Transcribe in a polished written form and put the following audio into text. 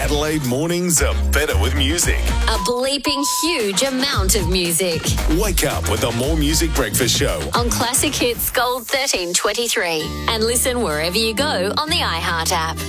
Adelaide mornings are better with music. A bleeping huge amount of music. Wake up with the More Music Breakfast Show On Classic Hits Gold 1323. And listen wherever you go on the iHeart app.